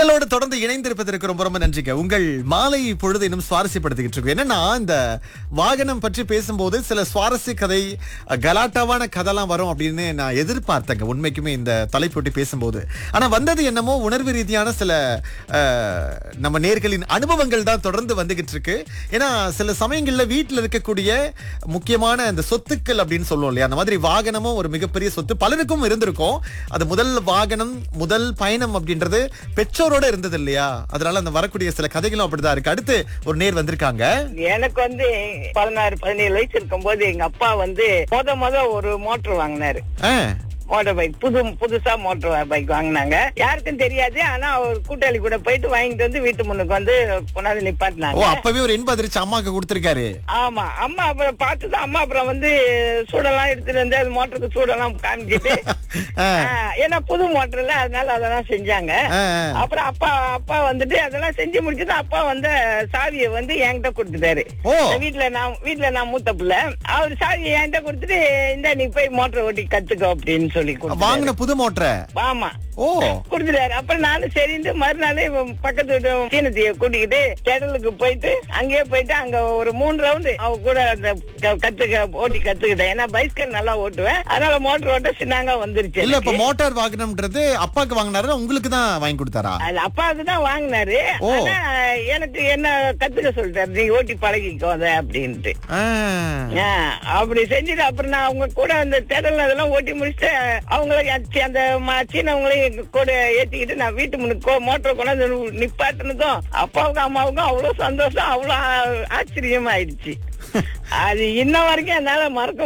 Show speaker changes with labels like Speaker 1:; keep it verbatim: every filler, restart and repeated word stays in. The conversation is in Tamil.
Speaker 1: மின்னலோடு தொடர்ந்து இணைந்திருப்பதற்கு ரொம்ப ரொம்ப நன்றிங்க. உங்கள் மாலை பொழுது இன்னும் சுவாரஸ்யப்படுத்திக்கிட்டு இருக்கோம். என்னன்னா, இந்த வாகனம் பற்றி பேசும்போது சில சுவாரஸ்ய கதை, கலாட்டாவான கதைலாம் வரும் அப்படின்னு நான் எதிர்பார்த்தேங்க உண்மைக்குமே இந்த தலைப்பொட்டி பேசும்போது. ஆனா வந்தது என்னமோ உணர்வு ரீதியான சில அஹ், நம்ம நேர்களின் அனுபவங்கள் தான் தொடர்ந்து வந்துகிட்டு இருக்கு. ஏன்னா சில சமயங்கள்ல வீட்டுல இருக்கக்கூடிய முக்கியமான இந்த சொத்துக்கள் அப்படின்னு சொல்லுவோம் இல்லையா, அந்த மாதிரி வாகனமும் ஒரு மிகப்பெரிய சொத்து பலருக்கும் இருந்திருக்கும். அது முதல் வாகனம், முதல் பயணம் அப்படின்றது பெற்றோரோட இருந்தது இல்லையா, அதனால அந்த வரக்கூடிய சில கதைகளும் அப்படிதான் இருக்கு. அடுத்து ஒரு நேர் வந்திருக்காங்க.
Speaker 2: எனக்கு வந்து பதினாறு பதினேழு வயசு இருக்கும் போது எங்க அப்பா வந்து முத முத ஒரு மோட்டர் வாங்கினாரு.
Speaker 1: ஆ,
Speaker 2: மோட்டர் பைக் புது புதுசா மோட்டர் பைக் வாங்கினாங்க. யாருக்கும் தெரியாது. ஆனா ஒரு கூட்டாளி கூட போயிட்டு வாங்கிட்டு வந்து வீட்டு முன்னுக்கு வந்து கொண்டாந்து
Speaker 1: ஓ
Speaker 2: நிப்பாட்டினாங்க.
Speaker 1: அப்பவே ஒரு இன்ப அதிர்ச்சி அம்மாக்கு கொடுத்திருக்காரு.
Speaker 2: ஆமா, அம்மா அப்புறம் பார்த்துதான் அம்மா அப்புறம் வந்து சூடெல்லாம் எடுத்துட்டு வந்து அது மோட்டருக்கு சூடெல்லாம் காமிச்சிட்டு
Speaker 1: ஆ,
Speaker 2: ஆஹ், ஏன்னா புது மோட்டர்ல அதனால அதெல்லாம் செஞ்சாங்க.
Speaker 1: ஆ,
Speaker 2: அப்புறம் அப்பா அப்பா வந்துட்டு அதெல்லாம் செஞ்சு முடிச்சுட்டு அப்பா வந்து சாவியை வந்து என்கிட்ட கொடுத்துட்டாரு.
Speaker 1: ஓ
Speaker 2: வீட்டுல நான் வீட்டுல நான் மூத்த பிள்ளை. அவர் சாவியை என்கிட்ட கொடுத்துட்டு இந்த நீ போய் மோட்டர் ஓட்டி கத்துக்கோ அப்படின்னு சொல்லி கொடுத்தாரு.
Speaker 1: வாங்கின புது மோட்டரை.
Speaker 2: ஆமா
Speaker 1: ஓ
Speaker 2: குடுத்துட்டாரு. அப்புறம் நானும் சரிந்து மறுநாள் பக்கத்து வீட்டு சீனத்தைய கூட்டிக்கிட்டு கடலுக்கு போயிட்டு அங்கேயே போயிட்டு அங்க ஒரு மூணு ரவுண்டு அவ கூட அந்த க- கத்துக்க ஓட்டி கத்துக்கிட்டேன். ஏன்னா பைஸ்கல் நல்லா ஓட்டுவேன். அதனால மோட்டர் ஓட்ட சின்னாங்க வந்துருச்சு.
Speaker 1: இல்ல இப்ப
Speaker 2: எனக்கு.
Speaker 1: மோட்டார் வாகனம்ன்றது அப்பாக்கு வாங்கினாரு, உங்களுக்கு தான் வாங்கி கொடுத்தாரா?
Speaker 2: அது அப்பாவுக்கு தான் வாங்கினாரு.
Speaker 1: ஓ.
Speaker 2: ஆனா எனக்கு என்ன கத்துக்க சொல்லிட்டாரு, நீ ஓட்டி பழகிக்கோ அத அப்படின்ட்டு.
Speaker 1: ஆ,
Speaker 2: ஆ, அப்படி செஞ்சுட்டு அப்புறம் நான் அவங்க கூட அந்த தேடல் அதெல்லாம் ஓட்டி முடிச்சுட்டு அவங்கள அந்த ம- சீனவங்களையும் கூட ஏத்திக்கிட்டு நான் வீட்டு முன்னுக்கு மோட்டர் கொண்டாந்து நிப்பாட்டினதும் அப்பாவுக்கும் அம்மாவுக்கும் அவ்வளவு சந்தோஷம், அவ்வளவு ஆ- ஆச்சரியமா ஆயிடுச்சு. அது இன்ன வரைக்கும் என்னால மறக்க